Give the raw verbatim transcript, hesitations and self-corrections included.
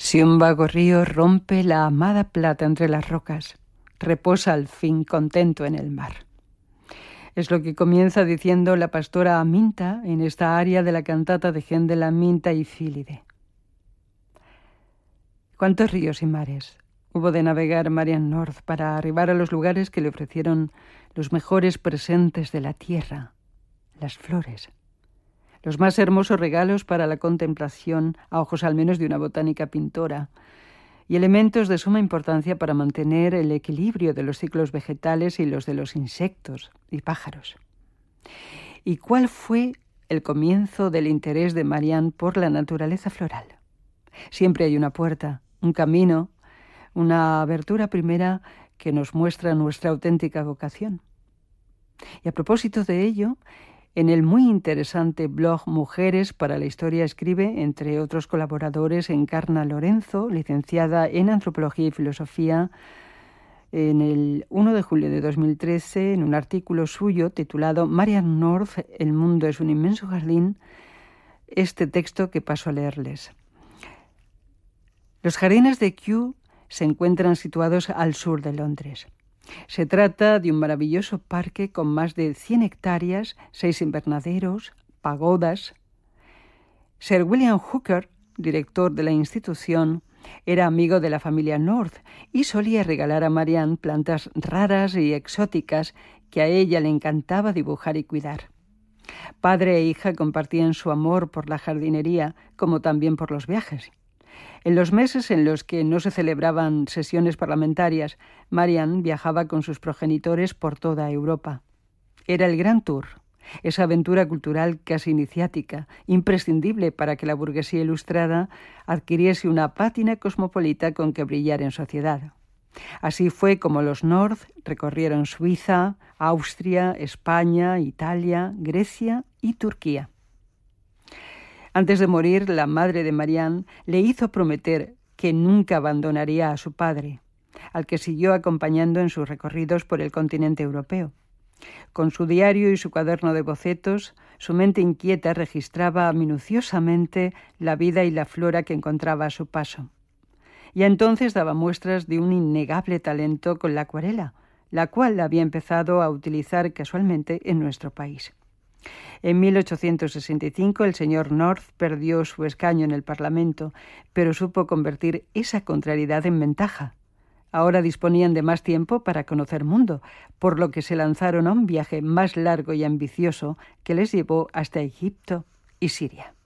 Si un vago río rompe la amada plata entre las rocas, reposa al fin contento en el mar. Es lo que comienza diciendo la pastora Aminta en esta aria de la cantata de Händel, Aminta y Fílide. ¿Cuántos ríos y mares hubo de navegar Marianne North para arribar a los lugares que le ofrecieron los mejores presentes de la tierra, las flores, los más hermosos regalos para la contemplación, a ojos al menos de una botánica pintora, y elementos de suma importancia para mantener el equilibrio de los ciclos vegetales y los de los insectos y pájaros? ¿Y cuál fue el comienzo del interés de Marianne por la naturaleza floral? Siempre hay una puerta, un camino, una abertura primera que nos muestra nuestra auténtica vocación. Y a propósito de ello, en el muy interesante blog Mujeres para la Historia escribe, entre otros colaboradores, Encarna Lorenzo, licenciada en Antropología y Filosofía, en el primero de julio de dos mil trece, en un artículo suyo titulado Marianne North, el mundo es un inmenso jardín, este texto que paso a leerles. Los jardines de Kew se encuentran situados al sur de Londres. Se trata de un maravilloso parque con más de cien hectáreas, seis invernaderos, pagodas. Sir William Hooker, director de la institución, era amigo de la familia North y solía regalar a Marianne plantas raras y exóticas que a ella le encantaba dibujar y cuidar. Padre e hija compartían su amor por la jardinería, como también por los viajes. En los meses en los que no se celebraban sesiones parlamentarias, Marianne viajaba con sus progenitores por toda Europa. Era el Gran Tour, esa aventura cultural casi iniciática, imprescindible para que la burguesía ilustrada adquiriese una pátina cosmopolita con que brillar en sociedad. Así fue como los North recorrieron Suiza, Austria, España, Italia, Grecia y Turquía. Antes de morir, la madre de Marianne le hizo prometer que nunca abandonaría a su padre, al que siguió acompañando en sus recorridos por el continente europeo. Con su diario y su cuaderno de bocetos, su mente inquieta registraba minuciosamente la vida y la flora que encontraba a su paso. Ya entonces daba muestras de un innegable talento con la acuarela, la cual había empezado a utilizar casualmente en nuestro país. En mil ochocientos sesenta y cinco el señor North perdió su escaño en el Parlamento, pero supo convertir esa contrariedad en ventaja. Ahora disponían de más tiempo para conocer mundo, por lo que se lanzaron a un viaje más largo y ambicioso que les llevó hasta Egipto y Siria.